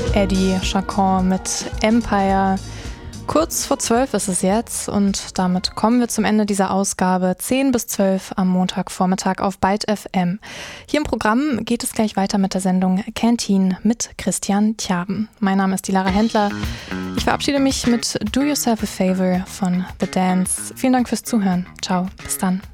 Eddie Chacon mit Empire. Kurz vor 12 ist es jetzt und damit kommen wir zum Ende dieser Ausgabe 10 bis 12 am Montagvormittag auf Byte FM. Hier im Programm geht es gleich weiter mit der Sendung Canteen mit Christian Tjaben. Mein Name ist die Lara Händler. Ich verabschiede mich mit Do Yourself a Favor von The Dance. Vielen Dank fürs Zuhören. Ciao, bis dann.